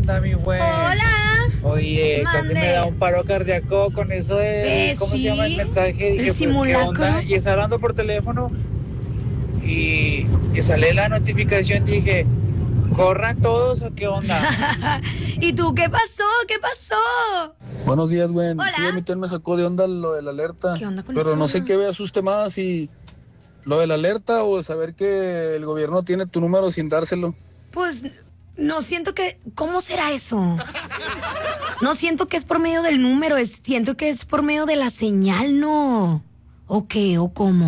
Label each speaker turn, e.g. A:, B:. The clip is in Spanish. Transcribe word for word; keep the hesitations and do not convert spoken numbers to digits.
A: onda, mi güey?
B: Hola.
A: Oye,
B: Mande.
A: casi me da un paro cardíaco con eso de...
B: Eh,
A: ¿Cómo
B: sí.
A: se llama el mensaje? Dije,
B: El
A: pues, ¿qué
B: simulacro.
A: onda? Y está hablando por teléfono y, y sale la notificación. Dije, ¿corran todos o qué onda?
B: ¿Y tú qué pasó? ¿Qué pasó?
C: Buenos días, güey.
B: Hola.
C: Sí, a mí también me sacó de onda lo de la alerta.
B: ¿Qué onda con
C: Pero
B: eso?
C: no sé qué me asuste más, si lo de la alerta o saber que el gobierno tiene tu número sin dárselo.
B: Pues no siento que... ¿Cómo será eso? No siento que es por medio del número, es, siento que es por medio de la señal, ¿no? ¿O qué? ¿O cómo?